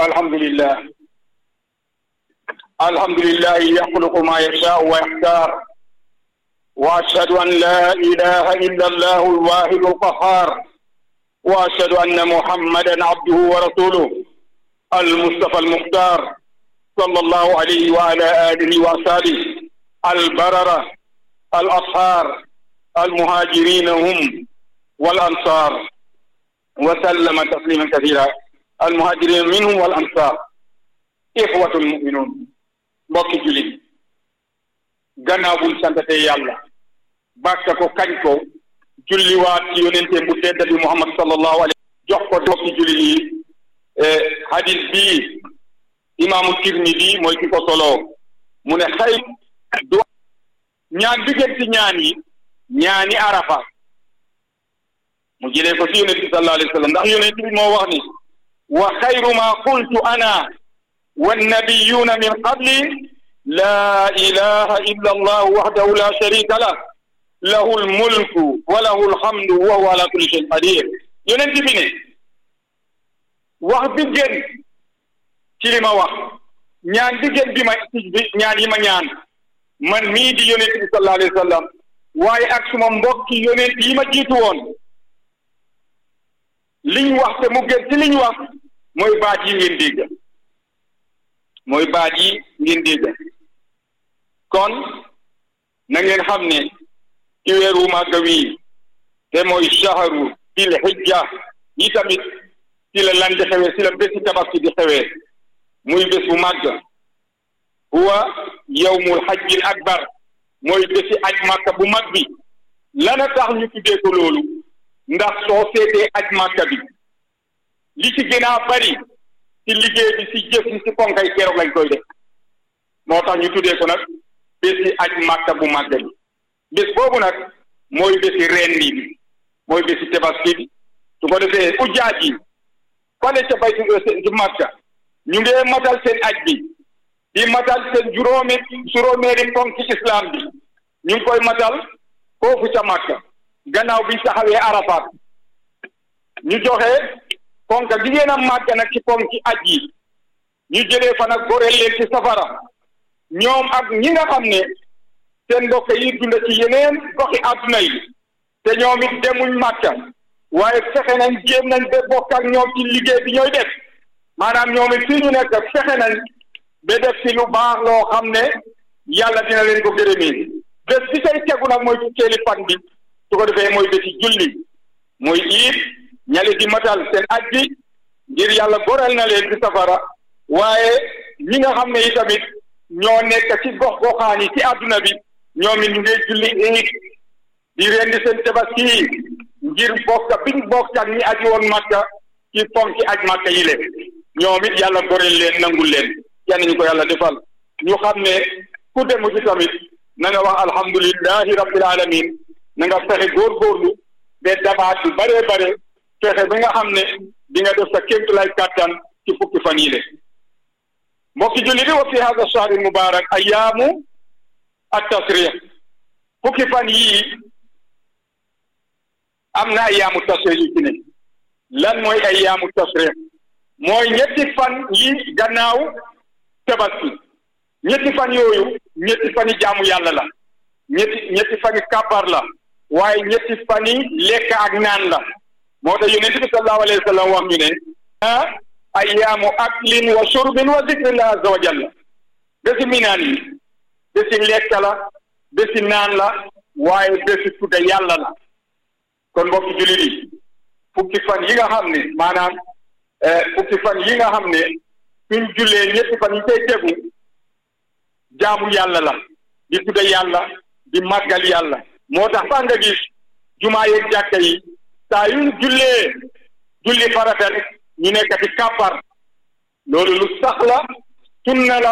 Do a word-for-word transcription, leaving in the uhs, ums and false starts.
الحمد لله الحمد لله يخلق ما يشاء ويختار وأشهد أن لا إله إلا الله الواحد القهار وأشهد أن محمدا عبده ورسوله المصطفى المختار صلى الله عليه وعلى آله وأصحابه البررة الأطهار المهاجرين هم والأنصار وسلم تسليما كثيرا المهاجرين منهم والأنصار إخوة المؤمنون mbokki julit gannaaw buñ santate yàlla bàkka ko kañ ko julliwaat ci yonente bu tedd bi Muhammad sallallahu alayhi jox ko mbokki julit yi hadis bii imaamu Tirmidi mooy ki ko soloo mu ne xëy du ñaan diggante ñaan yi ñaani arafa mu jëlee ko ci yonente bi sallallahu alayhi wa sallam ndax yonente bi moo wax ni wa xayru ma qultu ana والنبيون من قبلي لا إله إلا الله وحده لا شريك له له الملك وله الحمد وهو على كل شيء قدير يونتي بي ني wax bi gën ci li ma wax ñaan bi gën bi ma ñaan yi ma ñaan man mii di yonent bi sallallahu alayhi wa sallam waaye ak suma mbokki yonent yi ma jiitu woon liñ wax te mu gën ci liñ wax mooy baat yi ngeen dégg mooy baat yi ngeen dégg kon na ngeen xam ne ci weeru màgg wi te mooy shahru bil hijja yi tamit ci la lan di xewee ci la bési tabaski di xewee muy bés bu màgg huwa yawmul hajjil akbar mooy bési aj màkka bu mag bi lana tax ñu tuddee ko loolu ndax soo seetee aj màkka bi li ci gën a bari ci liggéey bi ci jëf ci ponkay keroog lañ koy def moo tax ñu tuddee ko nag bési aj màkka bu màgg bi bés boobu nag mooy bési rendi bi mooy bési tabaski bi su ko defee ujjaaj yi fale ca bay ci màkka ñu ngi matal seen aj bi di matal seen juróomi juróomeeri ponk ci islam bi ñu ngi koy matal foofu ca màkka gannaaw biñ taxawee arafaat ñu joxe ponk gi ngeen a màgg nag ci ponk ci aj yi ñu jëlee fa nag goreel leen ci safara ñoom ak ñi nga xam ne seen mbokk yi dund ci yeneen goxi àdduna yi te ñoom it demuñ màkka waaye fexe nañ jéem nañ ba bokk ak ñoom ci liggéey bi ñooy def maanaam ñoom it fii ñu nekk fexe nañ ba def ci lu baax loo xam ne yàlla dina leen ko gërëmee bés bi say tegu nag mooy fukkeeli fan bi su ko defee mooy bési julli mooy iit ñale di matal seen aj bi ngir yàlla goreel na leen ci safara waaye ñi nga xam ne itamit ñoo nekk ci gox goxaan yi ci àdduna bi ñoom it ñu ngi julli iit di rendi seen tabaski ngir bokk biñ bokk ak ñi aji woon Makka ci ponk ci aj Makka yi leen ñoom it yàlla goreel leen nangul leen yal nañu ko yàlla defal ñu xam ne ku demu ci tamit na nga wax alhamdulillahi rabbil alamin na nga fexe góorgóorlu ba dabaat yu bare bare fexe bi nga xam ne di nga def sa kéemtulaay kàttan ci fukki fan yi le mbokki julli di wa fi hada shahri mubarak ayaamu at tasrih fukki fan yii am na ayaamu tasrih yi ci ne lan mooy ayaamu tasrih mooy ñetti fan yi gannaaw tabaski ñetti fan yooyu ñetti fan yi jaamu yàlla la ñetti ñetti fan yi kàbbar la waaye ñetti fan yi lekk ak naan la moo tax yonent bi sallallahu alayhi wa sallam wax ñu ne ah ayyaamu aklin wa shurbin wa zikrillah azza wa jalla bési minaan yi bési lekk la bési naan la waaye bési tudda yàlla la kon mbokki jullit yi fukki fan yi nga xam ne maanaam fukki fan yi nga xam ne suñ jullee ñetti fan yi tey tegu jaamu yàlla la di tudda yàlla di màggal yàlla moo tax fa nga gis jumaa yeeg jàkka yi saa yuñ jullee julli farata rek ñu nekk ci kàppar loolu lu sax la sunna la